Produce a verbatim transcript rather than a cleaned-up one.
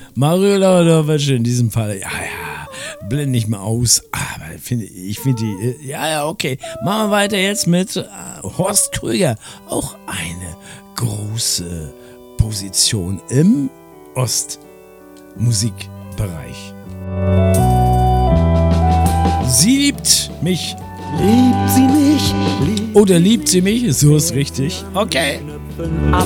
Mario Lawalowitsch in diesem Fall, ja, ja, blende ich mal aus. Aber find, ich finde die, ja, ja, okay. Machen wir weiter jetzt mit äh, Horst Krüger. Auch eine große Position im Ostmusikbereich. Sie liebt mich. Liebt sie mich? Liebt Oder liebt sie mich? So ist richtig. Okay. ab